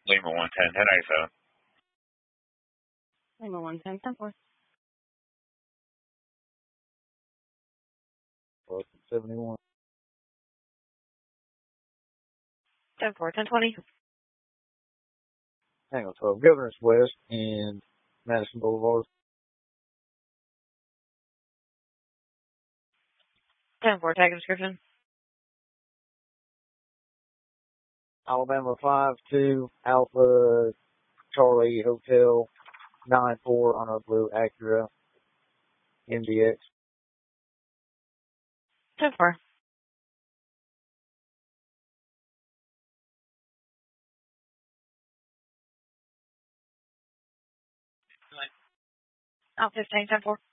Lima 110, 1087. Lima 110, 10-4. 71. 10-4, 1020. Hang on, 12. Governor's West and Madison Boulevard. 10-4, tag description. Alabama 5-2, Alpha Charlie Hotel 9-4 on a blue Acura MDX. 10-4. Out 15, 10-4.